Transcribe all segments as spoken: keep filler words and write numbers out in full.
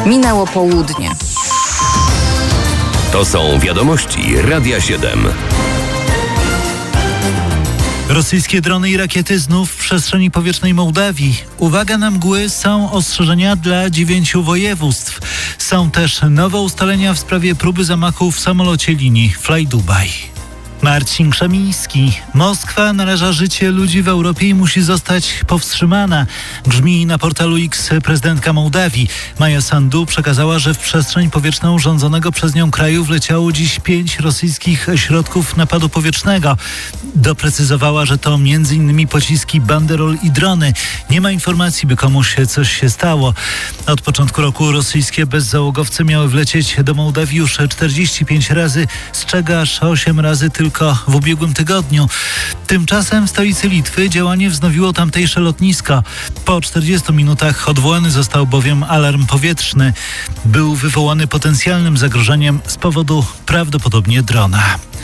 Minęło południe. To są wiadomości Radia siedem. Rosyjskie drony i rakiety znów w przestrzeni powietrznej Mołdawii. Uwaga na mgły, są ostrzeżenia dla dziewięciu województw. Są też nowe ustalenia w sprawie próby zamachu w samolocie linii Fly Dubai. Marcin Krzemiński. Moskwa naraża życie ludzi w Europie i musi zostać powstrzymana. Grzmi na portalu X prezydentka Mołdawii. Maja Sandu przekazała, że w przestrzeń powietrzną rządzonego przez nią kraju wleciało dziś pięć rosyjskich środków napadu powietrznego. Doprecyzowała, że to między innymi pociski Banderol i drony. Nie ma informacji, by komuś coś się stało. Od początku roku rosyjskie bezzałogowce miały wlecieć do Mołdawii już czterdzieści pięć razy, z czego aż osiem razy tylko tylko w ubiegłym tygodniu. Tymczasem w stolicy Litwy działanie wznowiło tamtejsze lotnisko. Po czterdziestu minutach odwołany został bowiem alarm powietrzny. Był wywołany potencjalnym zagrożeniem z powodu prawdopodobnie drona.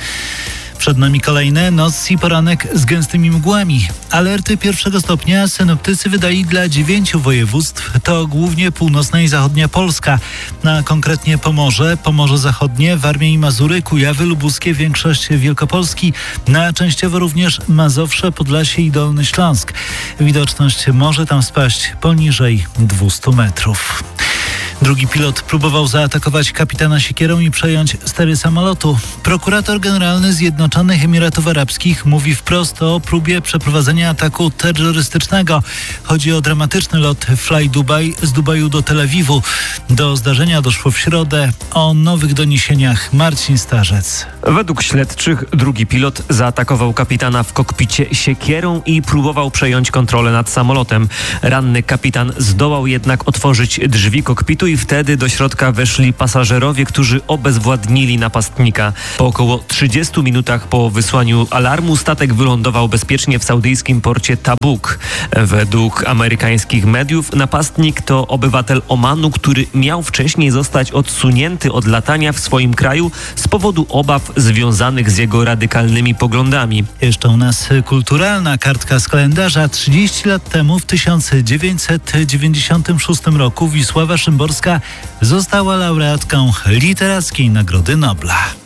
Przed nami kolejne noc i poranek z gęstymi mgłami. Alerty pierwszego stopnia synoptycy wydali dla dziewięciu województw. To głównie północna i zachodnia Polska. Na konkretnie Pomorze, Pomorze Zachodnie, Warmia i Mazury, Kujawy, Lubuskie, większość Wielkopolski. Na częściowo również Mazowsze, Podlasie i Dolny Śląsk. Widoczność może tam spaść poniżej dwieście metrów. Drugi pilot próbował zaatakować kapitana siekierą i przejąć stery samolotu. Prokurator generalny Zjednoczonych Emiratów Arabskich mówi wprost o próbie przeprowadzenia ataku terrorystycznego. Chodzi o dramatyczny lot Fly Dubai z Dubaju do Tel Awiwu. Do zdarzenia doszło w środę. O nowych doniesieniach Marcin Starzec. Według śledczych drugi pilot zaatakował kapitana w kokpicie siekierą i próbował przejąć kontrolę nad samolotem. Ranny kapitan zdołał jednak otworzyć drzwi kokpitu i wtedy do środka weszli pasażerowie, którzy obezwładnili napastnika. Po około trzydziestu minutach po wysłaniu alarmu statek wylądował bezpiecznie w saudyjskim porcie Tabuk. Według amerykańskich mediów napastnik to obywatel Omanu, który miał wcześniej zostać odsunięty od latania w swoim kraju z powodu obaw związanych z jego radykalnymi poglądami. Jeszcze u nas kulturalna kartka z kalendarza. trzydzieści lat temu, w tysiąc dziewięćset dziewięćdziesiątym szóstym roku, Wisława Szymborska została laureatką Literackiej Nagrody Nobla.